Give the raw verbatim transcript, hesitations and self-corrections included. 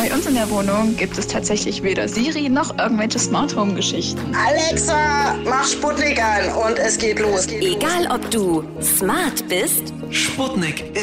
Bei uns in der Wohnung gibt es tatsächlich weder Siri noch irgendwelche Smart Home Geschichten. Alexa, mach Sputnik an und es geht los. Egal ob du smart bist Sputnik